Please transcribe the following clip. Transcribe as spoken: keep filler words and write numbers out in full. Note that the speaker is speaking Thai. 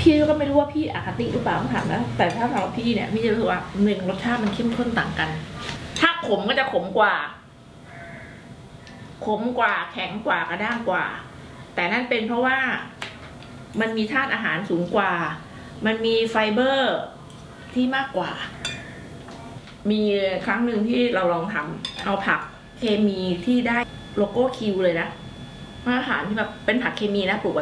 พี่ก็ไม่รู้ว่าพี่อคติหรือเปล่าถามนะแต่ถ้าสำหรับพี่เนี่ยพี่จะรู้สึกว่าหนึ่งรสชาติมันเข้มข้นต่างกันถ้าขมก็จะขมกว่าขมกว่าแข็งกว่ากระด้างกว่าแต่นั่นเป็นเพราะว่ามันมีธาตุอาหารสูงกว่ามันมีไฟเบอร์ที่มากกว่ามีครั้งหนึ่งที่เราลองทำเอาผักเคมีที่ได้โลโก้คิวเลยนะมาตรฐานที่แบบเป็นผักเคมีนะปลูก